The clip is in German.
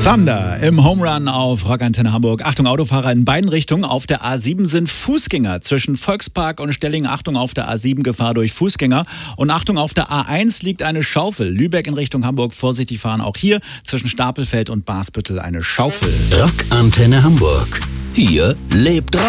Thunder im Home Run auf Rockantenne Hamburg. Achtung, Autofahrer in beiden Richtungen. Auf der A7 sind Fußgänger zwischen Volkspark und Stellingen. Achtung, auf der A7 Gefahr durch Fußgänger. Und Achtung, auf der A1 liegt eine Schaufel. Lübeck in Richtung Hamburg, vorsichtig fahren. Auch hier zwischen Stapelfeld und Basbüttel eine Schaufel. Rockantenne Hamburg. Hier lebt